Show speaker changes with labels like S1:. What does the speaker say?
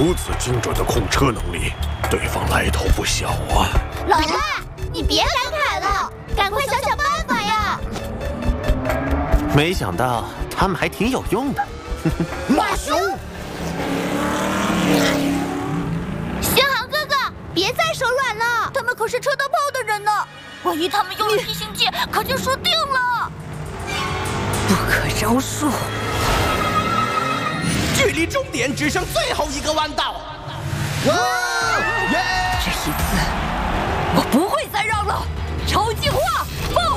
S1: 如此精准的控车能力，对方来头不小啊！
S2: 老大，你别感慨了，赶快想想办法呀！
S3: 没想到他们还挺有用的。
S1: 马修，
S2: 巡航哥哥，别再手软了，他们可是车灯泡的人呢，万一他们用了地形剑，可就输定了。
S4: 不可饶恕！
S5: 距离终点只剩最后一个弯道。哇！耶！
S4: 这一次，我不会再让了！超进化，爆